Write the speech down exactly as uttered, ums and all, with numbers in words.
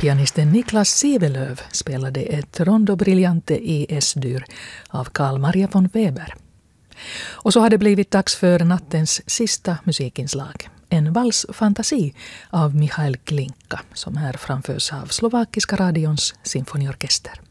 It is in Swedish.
Pianisten Niklas Sivelöv spelade ett Rondo Brillante i S-dur av Carl Maria von Weber. Och så har det blivit dags för nattens sista musikinslag. En valsfantasi av Michail Glinka som här framförs av Slovakiska radions symfoniorkester.